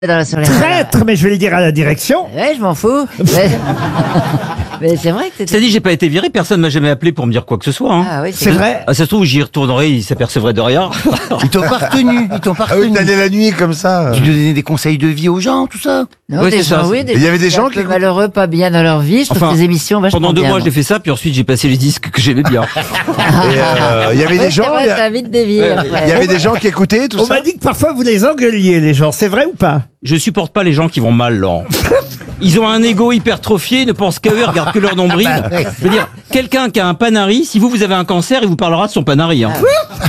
Sur les Traître, mais je vais le dire à la direction. Ouais, je m'en fous. Mais c'est vrai que c'était... C'est dit, j'ai pas été viré, personne m'a jamais appelé pour me dire quoi que ce soit. Hein. Ah oui, C'est vrai. Ah, ça se trouve, j'y retournerai, ils s'apercevraient de rien. Ils t'ont pas retenu, Ah oui, t'allais la nuit comme ça. Tu donnais des conseils de vie aux gens, tout ça. Non, Ouais, des c'est ça. gens, oui, des Et il y avait des gens un qui peu écoutaient- malheureux, pas bien dans leur vie. Je trouve Enfin, les émissions vachement Pendant 2 bien, mois, moi. j'ai fait ça, puis ensuite, j'ai passé les disques que j'aimais bien. Il y avait Ouais, des gens. c'est vrai, ça vite dévié. Ouais, après. Il y avait des gens qui écoutaient tout On ça. m'a dit que parfois vous les engueuliez, les gens. C'est vrai ou pas? Je supporte pas les gens qui vont mal, Laurent. Ils ont un ego hypertrophié, ils ne pensent qu'à eux, ils regardent que leur nombril. Je veux dire, quelqu'un qui a un panari, si vous avez un cancer, il vous parlera de son panari. Hein.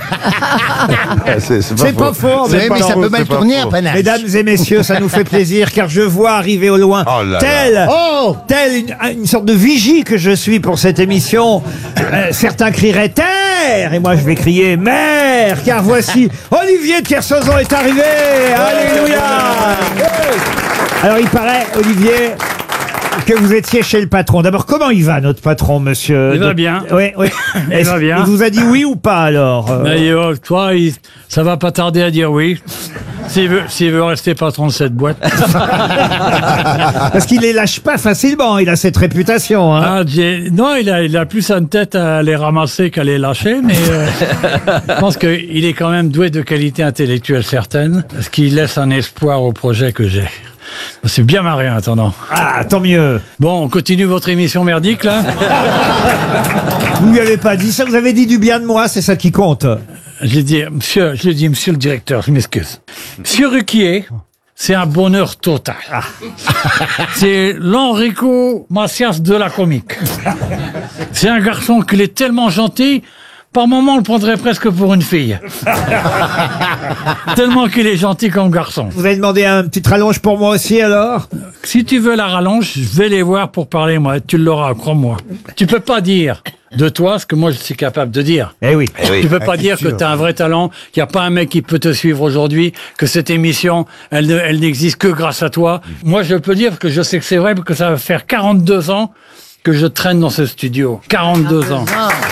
C'est pas faux. Ouais, mais ça peut mal tourner un panache. Mesdames et messieurs, ça nous fait plaisir car je vois arriver au loin, Oh là là. telle une sorte de vigie que je suis pour cette émission. Certains crieraient terre et moi je vais crier mère car voici Olivier de Kersauzon est arrivé. Alléluia. Alors il paraît, Olivier, que vous étiez chez le patron. D'abord, comment il va, notre patron, monsieur? Il va bien. Oui, oui. Il va bien. Il vous a dit oui ou pas, alors? D'ailleurs, toi, ça va pas tarder à dire oui. S'il veut rester patron de cette boîte. Parce qu'il les lâche pas facilement, il a cette réputation. Hein. Ah, non, il a plus une tête à les ramasser qu'à les lâcher, mais je pense qu'il est quand même doué de qualité intellectuelle certaine, ce qui laisse un espoir au projet que j'ai. C'est bien marré en attendant. Ah, tant mieux. Bon, on continue votre émission merdique, là. Vous lui avez pas dit ça, vous avez dit du bien de moi, c'est ça qui compte. Je l'ai dit, monsieur le directeur, je m'excuse. Monsieur Ruquier, c'est un bonheur total. C'est l'Enrico Macias de la comique. C'est un garçon qu'il est tellement gentil, par moments on le prendrait presque pour une fille. Tellement qu'il est gentil comme garçon. Vous avez demandé un petit rallonge pour moi aussi, alors? Si tu veux la rallonge, je vais les voir pour parler, moi. Tu l'auras, crois-moi. Tu peux pas dire de toi ce que moi je suis capable de dire. Eh oui. Tu peux pas dire que tu as un vrai talent, qu'il n'y a pas un mec qui peut te suivre aujourd'hui, que cette émission, elle n'existe que grâce à toi. Moi, je peux dire que je sais que c'est vrai, que ça va faire 42 ans que je traîne dans ce studio. 42 ans.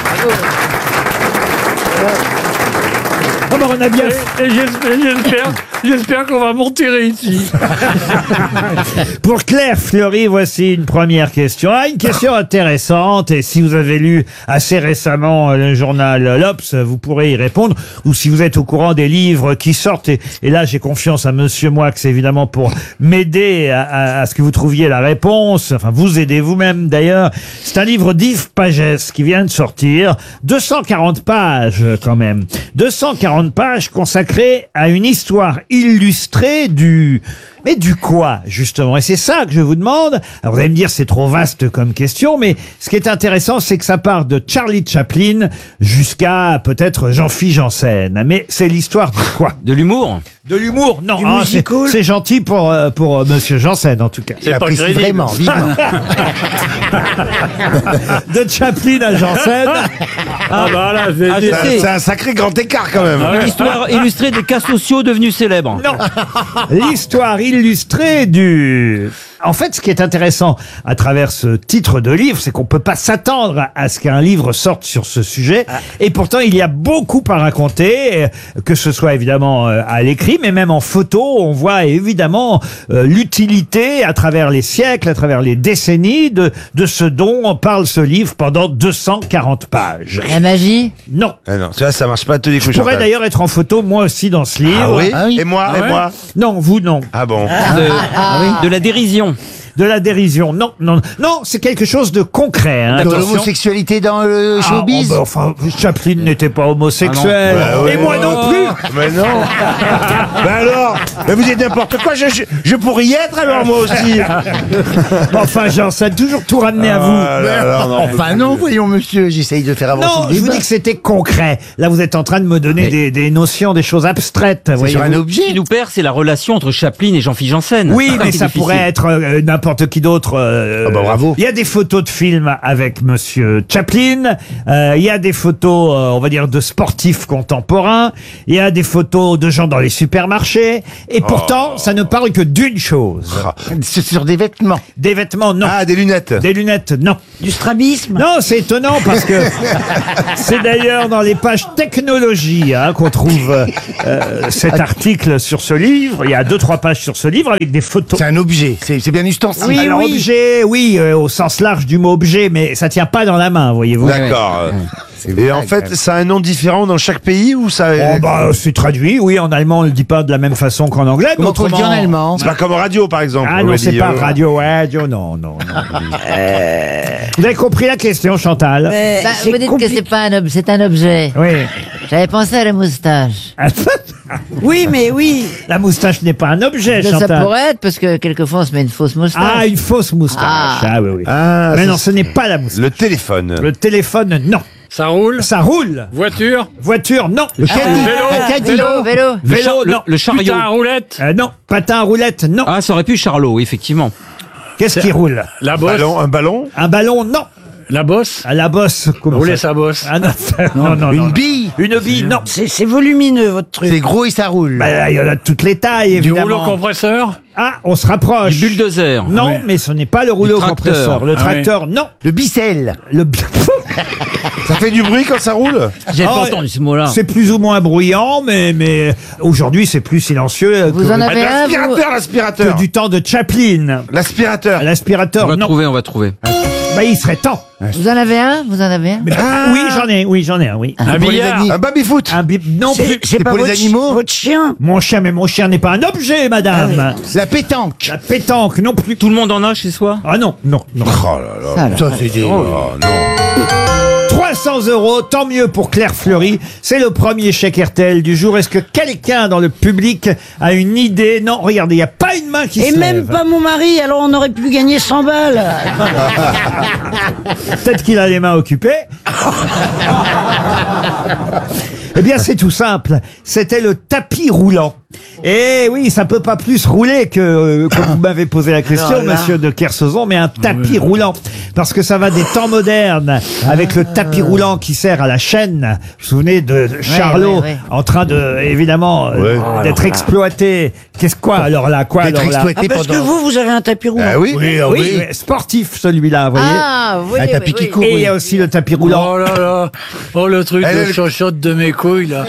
Oh, ben, on a bien... Et j'espère qu'on va m'enterrer ici. Pour Claire Fleury, voici une première question. Ah, une question intéressante, et si vous avez lu assez récemment le journal L'Obs, vous pourrez y répondre, ou si vous êtes au courant des livres qui sortent, et là j'ai confiance à Monsieur Moix, évidemment, pour m'aider à ce que vous trouviez la réponse, enfin vous aidez vous-même d'ailleurs. C'est un livre d'Yves Pagès qui vient de sortir, 240 pages quand même, 240 pages consacrées à une histoire illustrée mais du quoi, justement? Et c'est ça que je vous demande. Alors, vous allez me dire, c'est trop vaste comme question, mais ce qui est intéressant, c'est que ça part de Charlie Chaplin jusqu'à peut-être Jean-Philippe Janssen. Mais c'est l'histoire de quoi? De l'humour? De l'humour? Non, ah, c'est gentil pour Monsieur Janssen, en tout cas. C'est pas crédible. Vraiment, vivement. De Chaplin à Janssen. Ah bah là, je vais dire. C'est un sacré grand écart quand même. Une histoire illustrée des cas sociaux devenus célèbres. Non, l'histoire illustrée du... En fait, ce qui est intéressant à travers ce titre de livre, c'est qu'on peut pas s'attendre à ce qu'un livre sorte sur ce sujet. Et pourtant, il y a beaucoup à raconter, que ce soit évidemment à l'écrit, mais même en photo. On voit évidemment l'utilité à travers les siècles, à travers les décennies de ce dont parle ce livre pendant 240 pages. La magie? Non. Ah non, tu vois, ça marche pas tous les coups. Je pourrais d'ailleurs être en photo, moi aussi, dans ce livre. Ah oui, Ah oui. Et moi, Ah et ouais. moi. Non, vous, non. Ah bon. De la dérision. De la dérision. Non, non, non, c'est quelque chose de concret. Hein. De Attention. l'homosexualité dans le Ah, showbiz. oh, bah, enfin, Chaplin n'était pas homosexuel. Ah non. Bah, Et ouais. moi non plus. Mais non. Ben alors, mais vous êtes n'importe quoi. Je pourrais y être alors moi aussi. Enfin, Jean, ça a toujours tout ramené à vous. Ah là là, non. Enfin non, voyons monsieur, j'essaye de faire avancer Non, le je vous débat. dis que c'était concret. Là, vous êtes en train de me donner des notions, des choses abstraites. C'est sur un voyez-vous. objet. Ce qui nous perd, c'est la relation entre Chaplin et Jean-Philippe Janssen. Oui, C'est mais qui est ça difficile. pourrait être n'importe qui d'autre. Ah bah bravo. Il y a des photos de films avec Monsieur Chaplin. Il y a des photos, on va dire, de sportifs contemporains. Il y y a des photos de gens dans les supermarchés. Et pourtant, ça ne parle que d'une chose. C'est sur des vêtements. Des vêtements, non. Ah, des lunettes. Des lunettes, non. Du strabisme. Non, c'est étonnant parce que c'est d'ailleurs dans les pages technologie qu'on trouve cet article sur ce livre. Il y a 2-3 pages sur ce livre avec des photos. C'est un objet. C'est bien ustensile. Alors objet, oui, au sens large du mot objet, mais ça tient pas dans la main, voyez-vous. D'accord. Et en fait, ça a un nom différent dans chaque pays ou ça Oh, bah, c'est traduit, oui, en allemand on le dit pas de la même façon qu'en anglais. Mais Comment on le dit en allemand? C'est pas comme radio, par exemple. Ah on non, va c'est dire. pas radio, non. Vous avez compris la question, Chantal? Bah, vous dites que c'est pas c'est un objet. Oui. J'avais pensé à la moustache. Oui, mais oui. La moustache n'est pas un objet, Ça Chantal. pourrait être, parce que quelquefois on se met une fausse moustache. Ah, une fausse moustache. Ah, oui. Ah, Mais ça, non, ce n'est pas la moustache. Le téléphone. Le téléphone, non. Ça roule. Ça roule. Voiture. Voiture, non. Le caddie. Vélo. Vélo, non. Le chariot. Putain, roulette. Non. Patin à roulette, non. Ah, ça aurait pu Charlot, effectivement. Qu'est-ce qui roule? La bosse. Un ballon. Un ballon, non. La bosse. À la bosse. comment Rouler ça sa bosse. Ah non. Une bille. Une bille, non. C'est volumineux, votre truc. C'est gros et ça roule. Bah, là, il y en a de toutes les tailles, Du évidemment. rouleau compresseur. Ah, on se rapproche. Du bulldozer. Non, mais ce n'est pas le rouleau tracteur. compresseur. Le Ah oui. tracteur, non. Le bicelle. Le... Ça fait du bruit quand ça roule. J'ai Ah, pas entendu ce mot-là. C'est plus ou moins bruyant, mais aujourd'hui, c'est plus silencieux Vous en avez un, vous L'aspirateur, l'aspirateur. que du temps de Chaplin. L'aspirateur. L'aspirateur, On va non. trouver. Bah, il serait temps. Vous en avez un Oui, j'en ai un, oui. Un Pour les billard. amis. Un baby-foot. Non plus. C'est pour les animaux. Votre chien. Mon chien, mais mon chien n'est pas un objet, madame. La pétanque. La pétanque, non plus. Tout le monde en a chez soi? Ah non. Oh là là. Ça, c'est des... Oh non. 300 €, tant mieux pour Claire Fleury. C'est le premier chèque RTL du jour. Est-ce que quelqu'un dans le public a une idée? Non, regardez, il n'y a pas une main qui Et se même lève. pas mon mari, alors on aurait pu gagner 100 balles. Peut-être qu'il a les mains occupées. Eh bien, c'est tout simple. C'était le tapis roulant. Et oui, ça peut pas plus rouler que, comme vous m'avez posé la question, monsieur de Kersauzon, mais un tapis roulant. Parce que ça va des temps modernes, avec le tapis roulant qui sert à la chaîne. Vous vous souvenez de Charlot, ouais. en train de, évidemment, d'être exploité. Qu'est-ce quoi, alors là? Quoi, D'être alors là? exploité Parce que pendant... vous avez un tapis roulant. Ah oui. Oui, mais sportif, celui-là, vous voyez. Ah, oui, Un tapis qui court. Et il y a aussi le tapis roulant. Oh là là. Oh, le truc Elle, de elle- chochotte de mes couilles, là.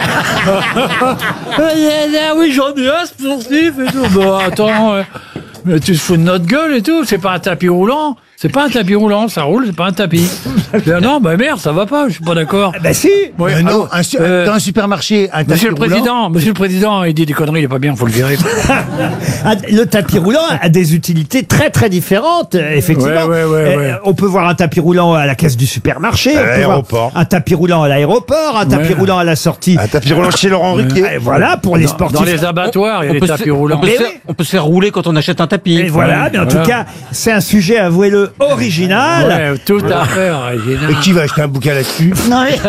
Ah oui, j'en ai un sportif et tout. Bon, attends. Mais tu te fous de notre gueule et tout. C'est pas un tapis roulant. C'est pas un tapis roulant. Ça roule, c'est pas un tapis. Non, bah merde, ça va pas. Je suis pas d'accord. Ben si. Ouais, non, alors, dans un supermarché, un tapis Monsieur le roulant. Président, il dit des conneries, il est pas bien, faut le virer. Ah, le tapis roulant a des utilités très très différentes, effectivement. Ouais. On peut voir un tapis roulant à la caisse du supermarché, on peut voir l'aéroport. un tapis roulant à l'aéroport, un tapis roulant à la sortie. Un tapis roulant chez Laurent Ruquier. Et voilà, pour les sportifs. Dans les abattoirs, il y a On des peut se tapis faire- roulants. Mais On peut se faire rouler quand on achète un tapis. Et voilà, mais en tout cas, c'est un sujet, avouez-le, original. Ouais, tout à fait original. Et qui va acheter un bouquin là-dessus? Non, mais...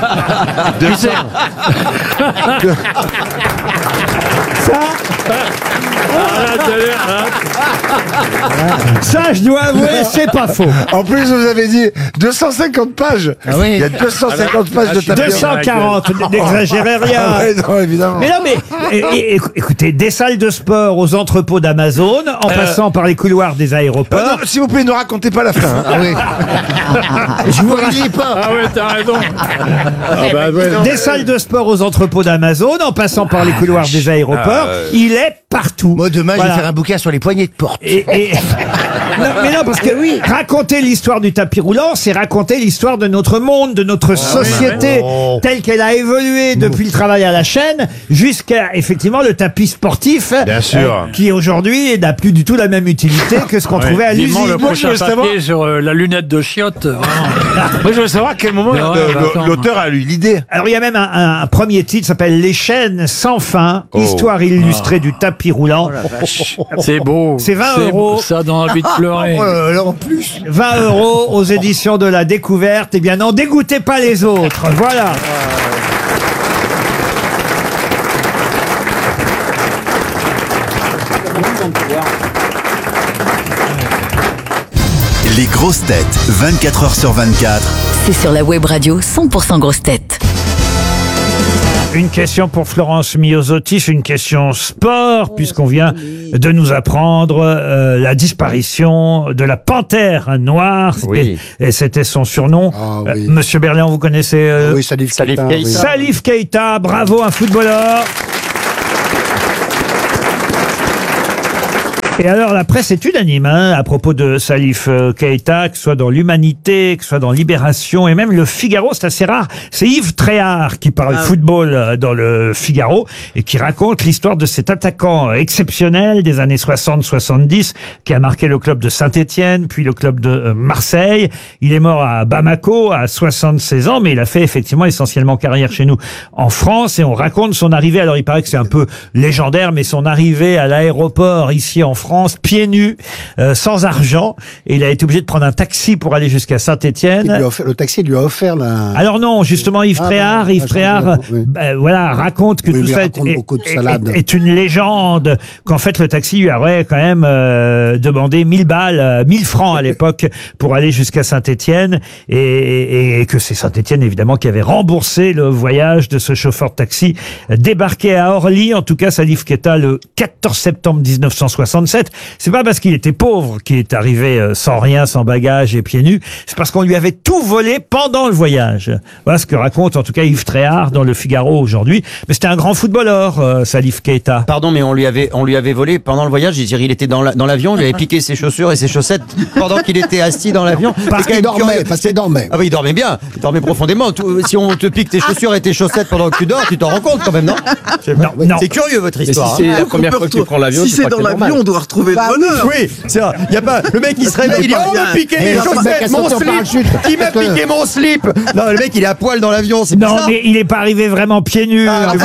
Ça, je dois avouer, c'est pas faux. En plus, vous avez dit 250 pages. oui. Il y a 250 pages de tapis. 240, n'exagérez rien. Ah ouais, non, évidemment. Mais non, mais écoutez, des salles de sport aux entrepôts d'Amazon, en passant par les couloirs des aéroports. Non, s'il vous plaît, ne racontez pas la fin. hein. Ah oui. Je vous relis pas. Ah ouais, t'as raison. Des salles de sport aux entrepôts d'Amazon, en passant par les couloirs des aéroports, il est partout. Moi, demain, je Voilà. vais faire un bouquin sur les poignées de porte. Non, mais non, parce que raconter l'histoire du tapis roulant, c'est raconter l'histoire de notre monde, de notre société, telle qu'elle a évolué depuis le travail à la chaîne jusqu'à, effectivement, le tapis sportif. Bien sûr. Qui aujourd'hui n'a plus du tout la même utilité que ce qu'on trouvait à Vivement l'usine. le Moi, je prochain veux savoir- papier sur la lunette de chiotte. Vraiment. Moi, je veux savoir à quel moment Mais ouais, bah, attends. l'auteur a eu l'idée. Alors il y a même un premier titre, s'appelle Les chaînes sans fin, histoire illustrée du tapis roulant. C'est beau. C'est 20 C'est €. beau, ça donne envie de pleurer. Oh là là, en plus. 20 € aux éditions de la Découverte. Eh bien n'en dégoûtez pas les autres. Voilà. Les grosses têtes, 24 h sur 24. C'est sur la web radio 100% grosses têtes. Une question pour Florence Miosotis, une question sport, puisqu'on vient de nous apprendre la disparition de la panthère noire. Et c'était son surnom. Monsieur Berléand, vous connaissez Oui, Salif Keita. Salif Keita, bravo, un footballeur. Et alors, la presse est unanime à propos de Salif Keita, que ce soit dans l'Humanité, que ce soit dans Libération, et même le Figaro, c'est assez rare. C'est Yves Tréhard qui parle football dans le Figaro et qui raconte l'histoire de cet attaquant exceptionnel des années 60-70 qui a marqué le club de Saint-Étienne, puis le club de Marseille. Il est mort à Bamako à 76 ans, mais il a fait effectivement essentiellement carrière chez nous en France, et on raconte son arrivée. Alors, il paraît que c'est un peu légendaire, mais son arrivée à l'aéroport ici en France, pieds nus, sans argent, et il a été obligé de prendre un taxi pour aller jusqu'à Saint-Étienne. Le taxi lui a offert la... Alors non, justement, Yves Tréhard, voilà, raconte que tout ça est une légende, qu'en fait le taxi lui aurait quand même demandé 1000 balles, 1000 francs à l'époque pour aller jusqu'à Saint-Étienne, et que c'est Saint-Étienne évidemment qui avait remboursé le voyage de ce chauffeur de taxi débarqué à Orly, en tout cas Salif Keita, le 14 septembre 1967. C'est pas parce qu'il était pauvre qu'il est arrivé sans rien, sans bagage et pieds nus. C'est parce qu'on lui avait tout volé pendant le voyage. Voilà ce que raconte en tout cas Yves Tréhard dans le Figaro aujourd'hui. Mais c'était un grand footballeur, Salif Keita. Pardon, mais on lui avait volé pendant le voyage. Je veux dire, il était dans l'avion, il lui avait piqué ses chaussures et ses chaussettes pendant qu'il était assis dans l'avion. Parce qu'il dormait, Ah oui, il dormait bien. Il dormait profondément. Si on te pique tes chaussures et tes chaussettes pendant que tu dors, tu t'en rends compte quand même, non? Non. C'est curieux votre Si histoire. c'est la première fois que tu prends l'avion, Si c'est dans l'avion, on doit retrouver le bonheur. Oui, c'est vrai. Il y a pas le mec il se réveille, il dit on m'a piqué mes chaussettes, mon slip, qui m'a piqué mon slip. Non, le mec il est à poil dans l'avion, c'est Non, bizarre. mais il est pas arrivé vraiment pieds nus.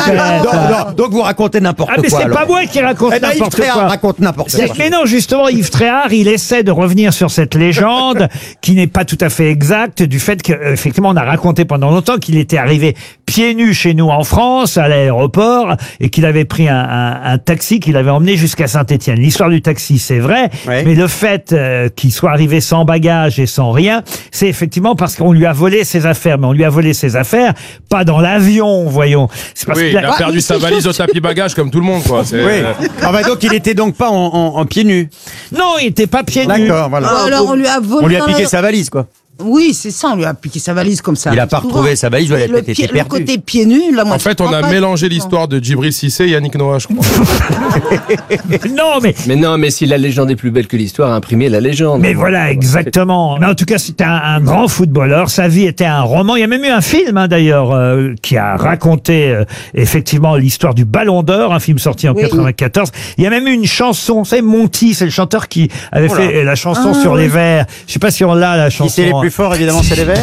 Donc vous racontez n'importe Ah, mais quoi. c'est pas moi qui raconte Yves n'importe Tréhard quoi. raconte n'importe quoi. Mais non, justement, Yves Tréhard, il essaie de revenir sur cette légende qui n'est pas tout à fait exacte, du fait qu'effectivement, on a raconté pendant longtemps qu'il était arrivé pieds nus chez nous en France, à l'aéroport, et qu'il avait pris un taxi qu'il avait emmené jusqu'à Saint-Étienne. L'histoire du taxi, c'est vrai, mais le fait qu'il soit arrivé sans bagage et sans rien, c'est effectivement parce qu'on lui a volé ses affaires. Mais on lui a volé ses affaires, pas dans l'avion, voyons. C'est parce il a perdu sa valise au tapis bagage comme tout le monde, quoi. Donc il était donc pas en pieds nus. Non, il était pas pieds nus. D'accord, voilà. Alors on lui a volé. On lui a piqué sa valise, quoi. Oui, c'est ça, on lui a piqué sa valise comme ça. Il a pas retrouvé sa valise, ou elle a peut-être été Le perdue. côté pieds nus, là, moi, En fait, on a mélangé l'histoire de Djibril Cissé et Yannick Noah, je crois. Non, mais Mais non, mais si la légende est plus belle que l'histoire, imprimez la légende. Mais voilà, exactement. Mais en tout cas, c'était un grand footballeur. Sa vie était un roman. Il y a même eu un film, d'ailleurs, qui a raconté effectivement l'histoire du Ballon d'Or, un film sorti en 94. Il y a même eu une chanson. Vous savez, Monty, c'est le chanteur qui avait fait la chanson sur les vers. Je sais pas si on l'a, la chanson. Qui c'est les plus forts, évidemment, c'est les Verts.